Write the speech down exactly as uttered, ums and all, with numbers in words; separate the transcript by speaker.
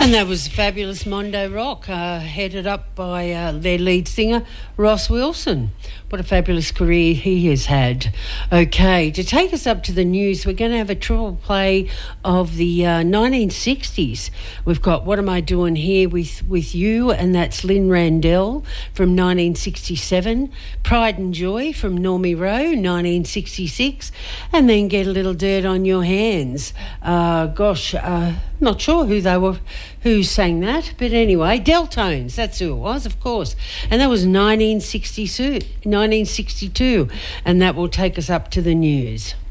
Speaker 1: And that was fabulous Mondo Rock, uh, headed up by uh, their lead singer, Ross Wilson. What a fabulous career he has had. Okay, to take us up to the news, we're going to have a triple play of the uh, nineteen sixties. We've got What Am I Doing Here with, with You, and that's Lynn Randell from nineteen sixty-seven. Pride and Joy from Normie Rowe, nineteen sixty-six. And then Get a Little Dirt on Your Hands. Uh, gosh, uh, not sure who they were, who sang that, but anyway, Deltones, that's who it was, of course. And that was nineteen sixty-two, nineteen sixty-two, and that will take us up to the news.